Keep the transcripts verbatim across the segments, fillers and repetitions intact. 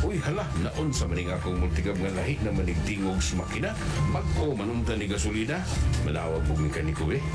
Uy, hala, naon sa maning akong multigab nga lahi na manigtingog sa makina. Mag-o manunta ni gasolina. Manawag mo mekaniko eh.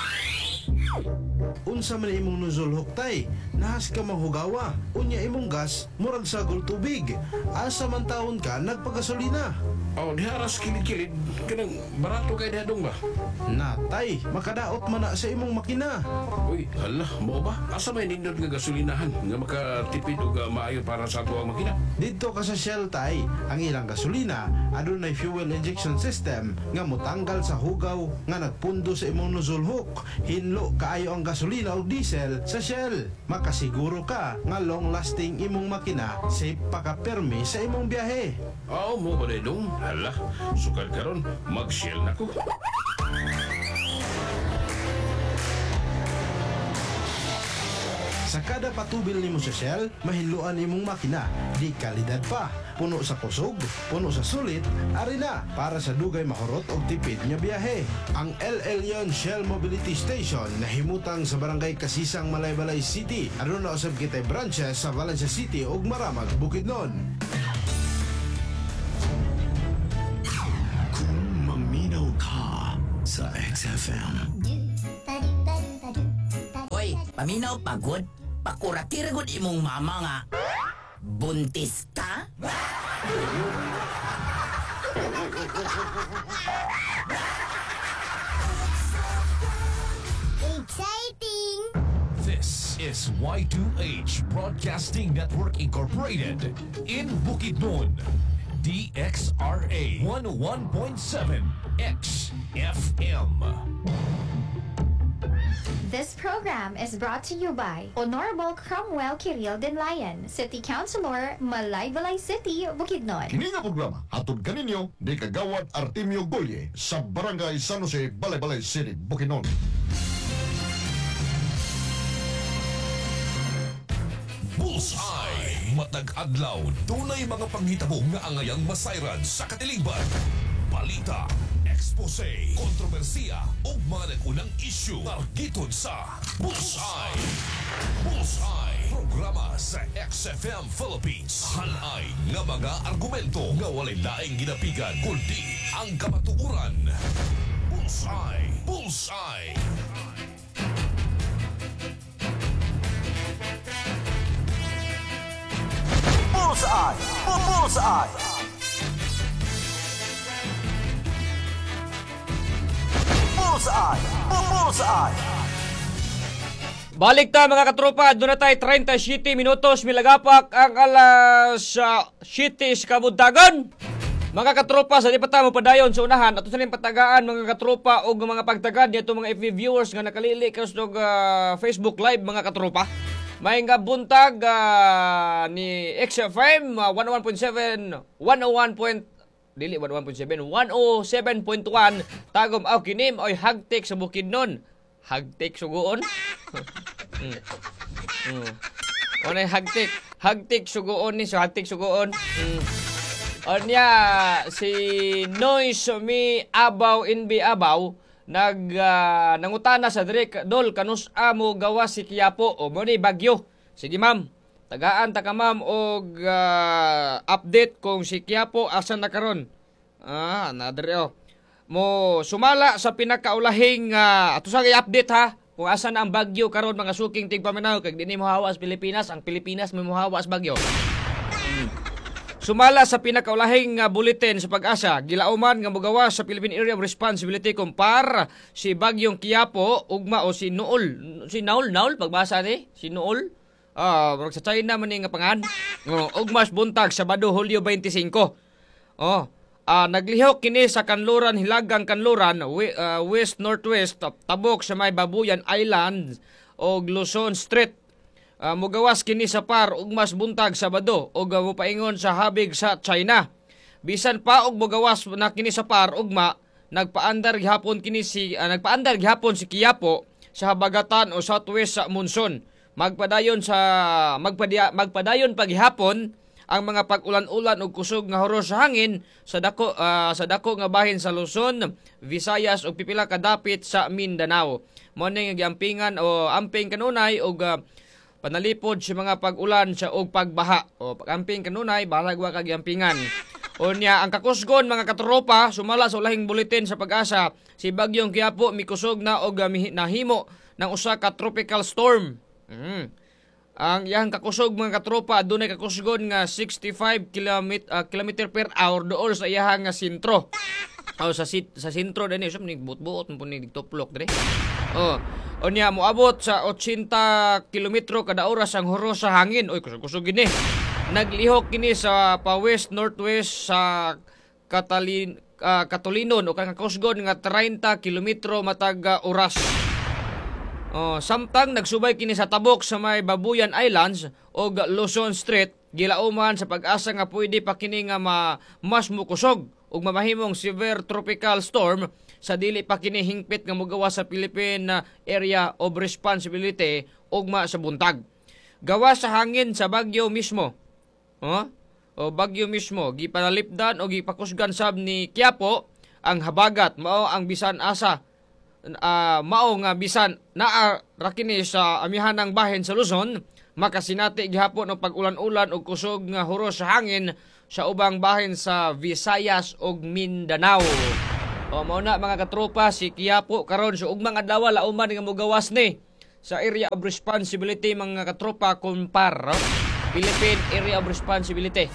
Unsa man imong nozzle huktay, nahas ka manghugawa. Unya imong gas, murag sagol tubig. Asa man taon ka nagpagasolina. Oh, diharas kilid-kilid. Kanang barato kay dihadong ba? Natay, makadaot man na sa imong makina. Uy, hala, mo ba? Asa may nindot nga gasolinahan nga makatipid o maayo para sa ato ang makina? Dito ka sa Shell tay, ang ilang gasolina adunay fuel injection system nga motanggal sa hugaw nga nagpundo sa imong nozzle hook. Hinlo kaayo ang gasolina o diesel sa Shell. Makasiguro ka nga long lasting imong makina, safe pa ka permi sa imong biyahe. Oo, mo ba dong? Hala, sukad karon mag-Shell na ko. Sa kada patubil nimo sa Shell, mahinluan imong makina. Di kalidad pa. Puno sa kusog, puno sa sulit, ari na para sa dugay mahurot og tipid nga biyahe. Ang El Elyon Shell Mobility Station nahimutang sa barangay Kasisang, Malaybalay City. Aduna usab kitay branches sa Valencia City ug Maramag, Bukidnon. Kung maminaw ka sa X F M. Oy, paminaw pagod. Pakurakiragod imong mama nga. Buntis ka? Exciting! This is Y two H Broadcasting Network Incorporated in Bukidnon. D X R A one oh one point seven X F M. This program is brought to you by Honorable Cromwell Kiril Denlayan, City Councilor, Malaybalay City, Bukidnon. Kini nga programa hatod kaninyo ni Kagawad Artemio Golye sa Barangay San Jose, Malaybalay City, Bukidnon. Bullseye! Matag adlaw, dunay mga panghitabo nga angayang masayran sa katilingban. Balita, expose, kontrobersiya o mga nag-unang issue margiton sa Bullseye. Bullseye, programa sa X F M Philippines. Hanay nga mga argumento nga walay laing ginapigan kundi ang kamatuuran. Bullseye. Bullseye. Bullseye! Bullseye! Bullseye! Bullseye! Balik ta mga katropa, doon na tayo thirty minutos milagapak ang alas uh, siyete kabuntagon. Mga katropa, sa di pa tayo padayon sa unahan, ato sa rin patagaan mga katropa o mga pagtagad nito mga F B viewers nga nakalili kaso uh, Facebook Live mga katropa. May nga buntag uh, ni X F M uh, one oh one point seven, one oh one. Dili one oh one point seven, one oh seven point one tagom aw kinim oy hagtik sa Bukidnon. Hagtik suguon. mm. Mm. Onay hagtik, hagtik suguon ni so hagtik suguon. Mm. Onya si Noise mi Abaw Inbi Abaw nag uh, nangutana sa dire dol kanus amo gawa si Quiapo o mo ni bagyo. Sige ma'am, tagaan ta ka ma'am og uh, update kung si Quiapo asa na karon. Ah, na dire oh. Mo sumala sa pinakaulahing uh, ato sa i-update ha kung asa na ang bagyo karon mga suking tigpaminaw kag dinhi mohawas Pilipinas, ang Pilipinas may mohawas bagyo. Hmm. Sumala sa pinakaulahing uh, bulletin sa Pag-asa, gilauman nga mogawas sa Philippine Area of Responsibility kumpar si Bagyong Quiapo ugma o si Nool, si Naul, Naul pagbasa ni, si Nool. Ah, uh, sa China man nga pangan. Oh, ugmas buntag Sabado Hulyo twenty-five. Oh, uh, naglihok kini sa Kanluran, Hilagang Kanluran, we, uh, west northwest tabok sa may Babuyan Island o Luzon Street. Uh, mugawas kini sa par ug mas buntag Sabado ug uh, mopaingon sa habig sa China. Bisan pa og mugawas na kini sa par ugma nagpaandar gihapon kini si uh, nagpaandar gihapon si Quiapo sa habagatan o southwest sa monsoon. Magpadayon sa magpadia, magpadayon paghihapon ang mga pag-ulan-ulan ug kusog nga horos sa hangin sa dako uh, sa dako nga bahin sa Luzon, Visayas ug pipila ka dapit sa Mindanao. Mo ning giampingan o amping kanunay og uh, panalipod sa mga pag-ulan sa og pagbaha. O pag-amping kanunay, balag wa kag ampingan. O niya, ang kakusgon mga katropa, sumala sa ulahing buletin sa pag-asa, si Bagyong Quiapo mikusog na og nahimo ng usa ka tropical storm. Mm. Ang iyang kakusog mga katropa, adunay kakusgon nga sixty-five kilometer, uh, kilometer per hour dool sa iyang nga sentro. O sa sit sa sentro dinhi, usab ning buot-buot mo ni digtoplok dire. Oh, o niya moabot sa eighty kilometro kada oras ang huros sa hangin. Oy, kusog-kusog gini. Naglihok kini sa pa-west northwest sa Katalin uh, Katolinon o kang kusgon nga thirty kilometro matag uh, oras. Oh, samtang nagsubay kini sa tabok sa may Babuyan Islands o Luzon Strait, gilauman sa pag-asa nga pwede pa kini nga ma mas mukusog ug mamahimong severe tropical storm sa dili pa kini hingpit nga mogawa sa Philippine Area of Responsibility ugma sa buntag. Gawa sa hangin sa bagyo mismo. Oh? O bagyo mismo gipanalipdan o gipakusgan sab ni Quiapo ang habagat mao ang bisan asa uh, mao nga bisan naa ra kini sa amihanang bahin sa Luzon makasinati gihapon og pag-ulan-ulan og kusog nga huros sa hangin sa ubang bahin sa Visayas ug Mindanao. O mao na mga katropa si Quiapo karon sa ugmang adlaw lauman nga mogawas ni sa Area of Responsibility mga katropa kumpar. Oh? Philippine Area of Responsibility.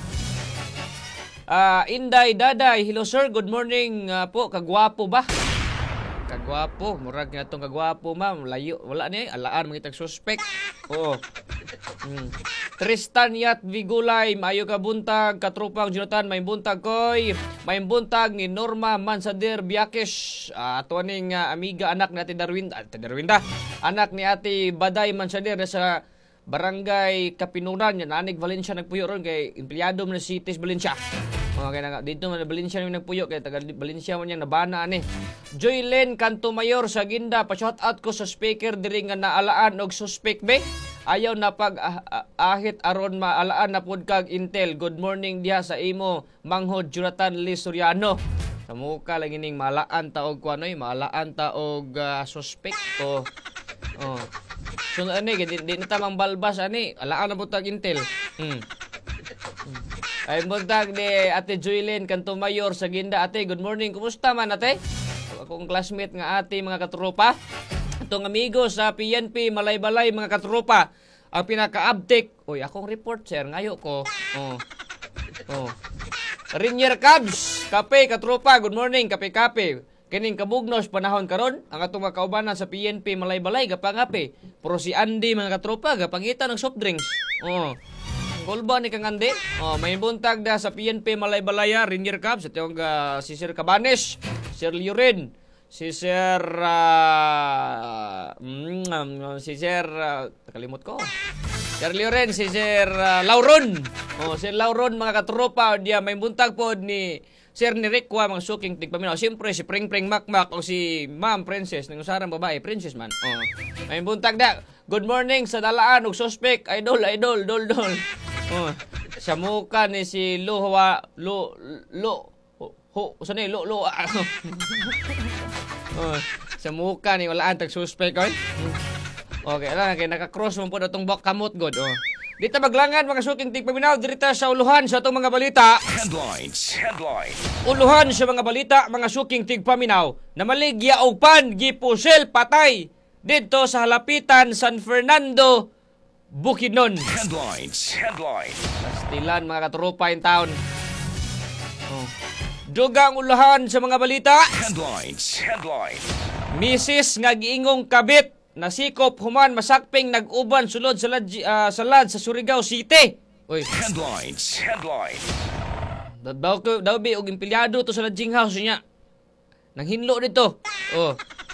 Uh, Inday Daday, hello sir, good morning uh, po, kagwapo ba? Kagwapo, murag nga itong kagwapo ma'am, layo, wala niya, alaan mga itang suspect. Oo. Hmm. Tristan Yat Vigulay, maayo ka buntag, katropang Jonathan, may buntag koy, may buntag ni Norma Mansader Biakes, uh, ato ning uh, amiga anak ni Ate Darwinda, Ate Darwinda, anak ni Ate Baday Mansader sa Barangay Kapinuran, yan, Anig Valencia nagpuyo ron kay empleyado mo na Cities Valencia. Okay, na, dito man Valencia namin nagpuyo kay taga Valencia man yang nabana ani. Joylen Kanto Mayor sa Ginda, pa-shout out ko sa speaker diri nga naalaan og suspect be. Ayaw na pag ah, ah, ahit aron maalaan na pud kag intel. Good morning diha sa imo Manghod Jonathan Lee Soriano. Sa muka lang ining maalaan ta og kuanoy, maalaan ta og uh, suspect o oh. So ani di, di na tamang balbas ani, alaan na butag intel. Hmm. Ay buntag ni Ate Joylyn Kanto Mayor sa Ginda. Ate, good morning. Kumusta man ate? Akong classmate nga ate mga katropa. Itong amigo sa P N P Malay-Balay mga katropa. Ang pinaka-update. Uy, akong report sir, ngayo ko. Oh. Oh. Rinier Cubs, Kape katropa. Good morning, Kape-Kape. Kining kabugnos panahon karon ang atong mga kaubanan sa P N P Malay-Balay gapangapi. Pero si Andy mga katropa gapangita ng soft drinks. Oh. Kulba ni kang Andy. Oh, may buntag da sa P N P Malay-Balaya, Rinier Cubs, ito yung uh, si Sir Cabanes, Sir Liurin, si Sir uh, mm, si Sir uh, nakalimot ko. Sir Liurin, si Sir uh, Lauron. Oh, Sir Lauron mga katropa, dia may buntag pod ni Sir Nirikwa, mga suking tigpaminaw. Siyempre, si Pring Pring Makmak o si Ma'am Princess, ng usarang babae, Princess man. Oh. May buntag da. Good morning sa dalaan og suspect. Idol, idol, dol, dol. Oh. Sa muka ni si Luhwa, Lu, Lu, Ho, saan ni? Lu, Lu, ah. Oh. Sa muka ni walaan tag suspect, oy. Okay, lang, kaya naka-cross mo po na itong kamot, God, oh. Dito maglangan mga suking tigpaminaw dirita sa uluhan sa itong mga balita. Headlines. Headlines. Uluhan sa mga balita mga suking tigpaminaw na maligya og pan gipusel patay dito sa halapitan San Fernando, Bukidnon. Headlines. Headlines. Pastilan mga katropa in town. Oh. Dugang uluhan sa mga balita. Headlines. Headlines. Misis nga giingong kabit nasikop human masakping nag-uban sulod sa lad, uh, sa lad sa Surigao City. Uy. Headlines. Headlines. Daw ko daw bi og empleyado to sa lodging house niya. Nang hinlo dito. Oh.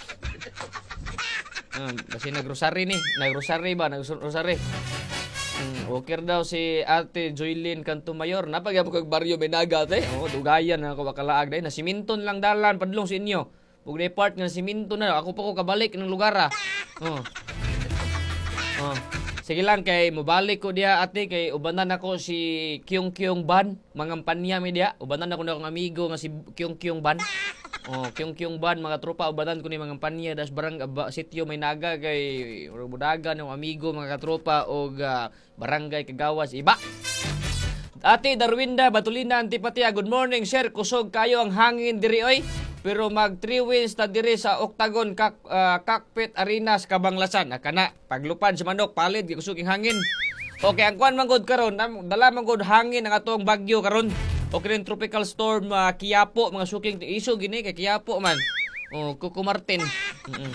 Um, kasi nagrosary ni, nagrosary ba, nagrosary. Um, okay daw si Ate Joylyn Kanto Mayor. Napagyan ko kag Barrio Benaga te. Oh, dugayan na ako bakalaag dai. Na siminton lang dalan padlong sa inyo. Ug ni part nga siminto na ako pa ko kabalik ng lugar ah. Oh. Oh. Sige lang kay mobalik ko diha ate kay ubanan ako si Kyung Kyung Ban, mga panya mi diha. Ubanan ako na akong amigo nga si Kyung Kyung Ban. Oh, Kyung Kyung Ban mga tropa ubanan ko ni mga panya das barang aba, sitio may naga kay budagan ng amigo mga katropa og uh, barangay Kagawas iba. Ate Darwinda Batulina Antipatia, good morning sir. Kusog kayo ang hangin diri oy. Pero mag three wins ta diri sa Octagon Kak, uh, Cockpit Arena sa Kabanglasan. Kana paglupad sa manok palid gikusog ang hangin. Okay, ang kuan man gud karon, dala man gud hangin ang atong bagyo karon. Okay rin tropical storm uh, Quiapo mga suking iso gini kay Quiapo man. Oh, Kuko Martin. Mm-hmm.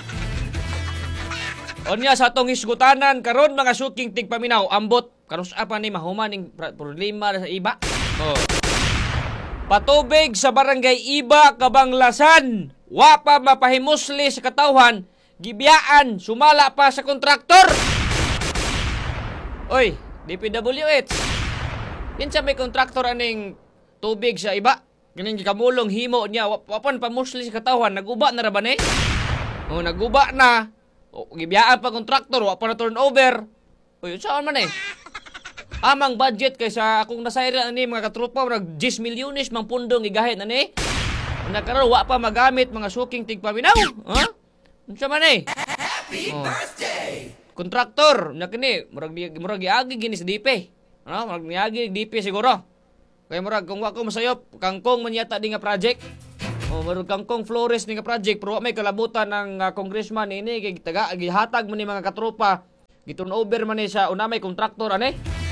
Onya sa atong hisgutanan karon mga suking tigpaminaw ambot karon sa pa ni mahuman ning problema sa iba. Oh. Patubig sa barangay Iba, Kabanglasan. Wa pa mapahimusli sa katawhan. Gibiyaan, sumala pa sa kontraktor. Oy, D P W H. Kinsa may kontraktor aning tubig sa Iba? Kining gikamulong himo niya. Wa pa pamusli sa katawhan. Naguba na ra ba ni? O, naguba na. O, gibiyaan pa kontraktor. Wa pa na turnover. Oy, saan man eh? Amang budget kaysa akong nasayra ani mga katropa nag ten milyones mang pundong igahit ani. Nakaroon wa pa magamit mga suking tigpaminaw. Ha? Unsa man eh? Happy oh. birthday. Kontraktor na kini murag murag giagi gini sa D P. Ha? Murag giagi D P siguro. Kay murag kung wa ko masayop kangkong man yata di nga project. Oh, murag kangkong Flores ni nga project pero may kalabutan ng uh, congressman ini kay taga gihatag man ni mga katropa. Giturnover man ni sa una may kontraktor ani.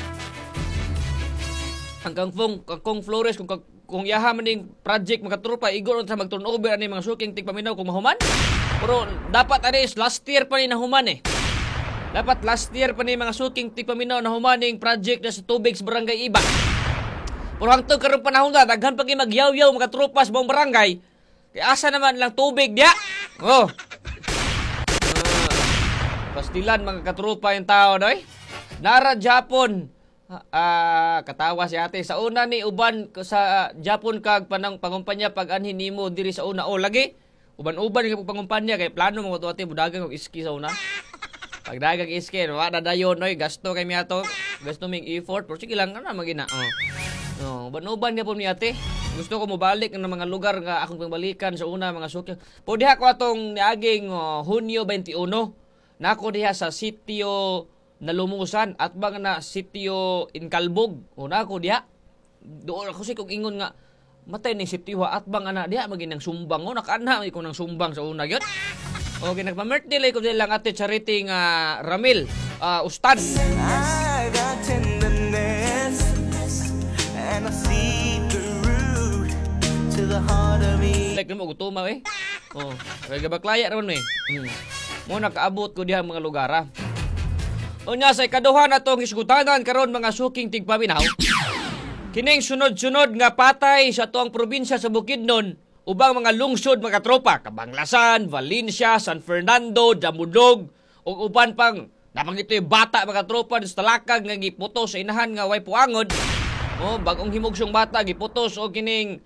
Ang kangkong, kangkong Flores kung kung yaha man ning project mga tropa igor sa mag-turnover ani mga suking tigpaminaw kung mahuman. Pero dapat ani last year pa ni nahuman eh. Dapat last year pa ni mga suking tigpaminaw nahuman ning project na sa tubig sa barangay Iba. Pero hangtod karon panahon na daghan pa gyud magyaw-yaw mga tropa sa buong barangay. Kay asa naman lang tubig dia? Oh. Uh, pastilan mga katropa yung tao doy. Nara Japon. Ah, uh, katawa si ate sa una ni uban sa uh, Japon kag panang pangumpanya pag anhin nimo diri sa una. Oh lagi uban-uban nga pangumpanya kay plano mo to ate budagan og iski sa una. Pag dagang iski wa na dayon oy gasto kay mi ato. Gasto ming effort pero sige lang na magina. Oh. Oh, uban-uban nga po mi ate. Gusto ko mo balik ng mga lugar nga akong pabalikan sa una mga sukyo. Po diha ko atong niaging uh, Hunyo twenty-one. Nako diha sa sitio Nalumusan at bang na sitio Inkalbog. Una ko diha. Doon ako si kung ingon nga matay ning sitio at bang ana diha maginang sumbang o nakaana ko nang sumbang sa una gyud. Okay nagpa-birthday lay ko lang ate Charity nga Ramil uh, Ustad. I got tenderness and I see the root to the heart of me. Like mo gutuma eh. Oh, kay gabaklaya ra man me. Hmm. Mo nakaabot ko diha mga lugar ah. Unya sa ikaduha na tong hisgutanan karon mga suking tigpaminaw. Kining sunod-sunod nga patay sa tuang probinsya sa Bukidnon, ubang mga lungsod mga tropa, Kabanglasan, Valencia, San Fernando, Damudog, ug uban pang napangitoy bata mga tropa sa talakag nga giputos sa inahan nga way puangod. Oh, bagong himugsong bata giputos og kining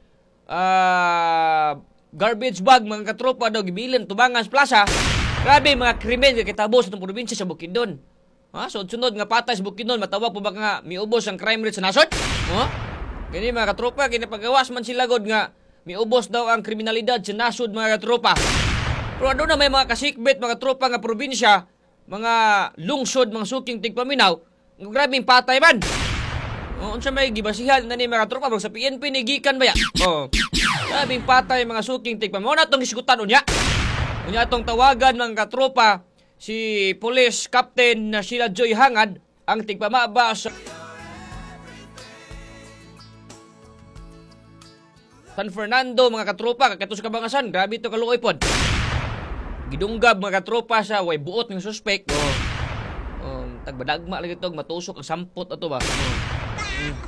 uh, garbage bag mga katropa daw gibilin tubangan sa plaza. Grabe mga krimen nga kitabo sa tuang probinsya sa Bukidnon. Ha, so sunod nga patay sa Bukidnon, matawag po ba nga miubos ang crime rate sa nasod? Ha? Gani mga katropa, kinapagawas man sila god nga miubos daw ang kriminalidad sa nasod mga katropa. Pero ano na may mga kasikbit mga katropa nga probinsya, mga lungsod, mga suking tigpaminaw, grabing patay man. O, unsa may gibasihan na ni mga katropa, sa P N P ni gikan ba ya? O, grabing patay mga suking tigpaminaw. Na itong isgutan unya. Unya itong tawagan mga katropa, si Police Captain na sila Joy Hangad ang tigpamaba sa San Fernando mga katropa kakato sa Kabangasan. Grabe ito kaluoy pod. Gidunggab mga katropa sa way buot ng suspect. Oh. Oh, tagbadagma lagi ito matusok ang sampot ato ba. Oh. Mm.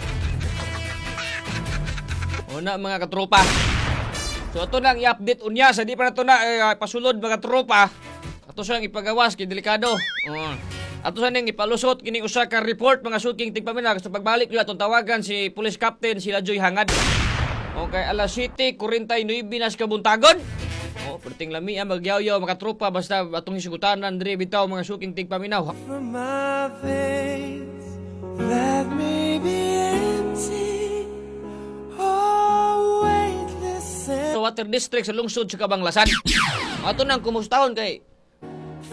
Una mga katropa. So ato nang i-update unya sa di pa na ito na eh, pasulod mga tropa. Ato siyang ipagawas kay delikado. Uh. Ato siyang ipalusot kini usa ka report mga suking tigpaminaw sa pagbalik nila atong tawagan si Police Captain sila Joy Hangad. Okay, alas siyete forty-nine na sa kabuntagon. Oh, Perting lami ah, magyaw-yaw, makatropa, basta atong hisugutanan, dre, bitaw, mga suking tigpaminaw. From my veins that may be empty, oh weightless and Sa Water District sa lungsod sa Kabanglasan. Ato nang kumustahon kay